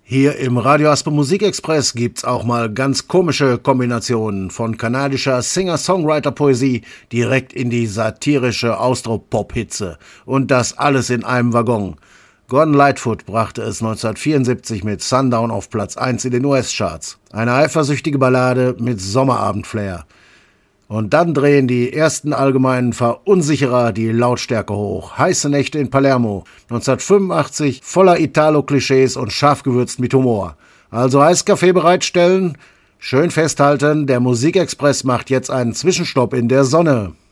Hier im Radio Asper Musikexpress gibt's auch mal ganz komische Kombinationen von kanadischer Singer-Songwriter-Poesie direkt in die satirische Austropop-Hitze. Und das alles in einem Waggon. Gordon Lightfoot brachte es 1974 mit Sundown auf Platz 1 in den US-Charts. Eine eifersüchtige Ballade mit Sommerabend-Flair. Und dann drehen die ersten allgemeinen Verunsicherer die Lautstärke hoch. Heiße Nächte in Palermo, 1985, voller Italo-Klischees und scharf gewürzt mit Humor. Also Eiskaffee bereitstellen, schön festhalten, der Musikexpress macht jetzt einen Zwischenstopp in der Sonne.